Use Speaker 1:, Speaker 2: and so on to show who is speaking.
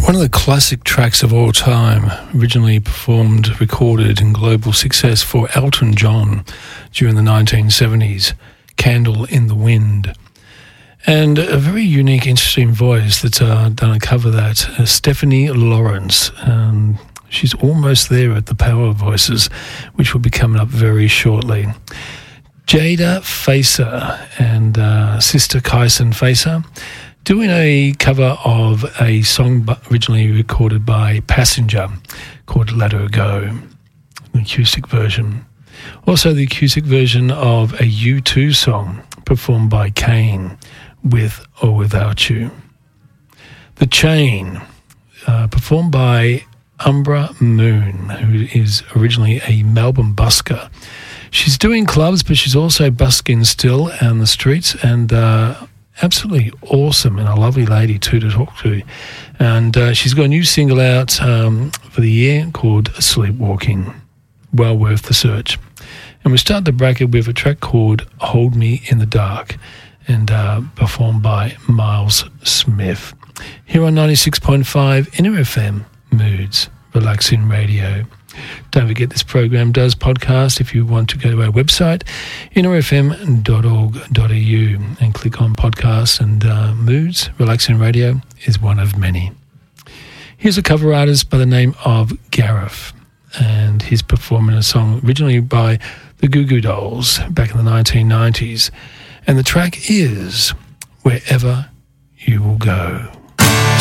Speaker 1: One of the classic tracks of all time, originally performed, recorded in global success for Elton John during the 1970s, Candle in the Wind. And a very unique, interesting voice that's done a cover of that, Stephanie Lawrence. She's almost there at the Power Voices, which will be coming up very shortly. Jada Facer and sister Kyson Facer doing a cover of a song originally recorded by Passenger called Let Her Go, the acoustic version. Also the acoustic version of a U2 song performed by Kane, With or Without You. The Chain, performed by Umbra Moon, who is originally a Melbourne busker. She's doing clubs, but she's also busking still on the streets, and absolutely awesome and a lovely lady too to talk to. And she's got a new single out for the year called Sleepwalking. Well worth the search. And we start the bracket with a track called Hold Me in the Dark, and performed by Miles Smith. Here on 96.5 Inner FM, Moods, Relaxing Radio. Don't forget this program does podcast. If you want to go to our website, innerfm.org.au, and click on podcasts, and Moods, Relaxing Radio is one of many. Here's a cover artist by the name of Gareth, and he's performing a song originally by the Goo Goo Dolls back in the 1990s, and the track is Wherever You Will Go.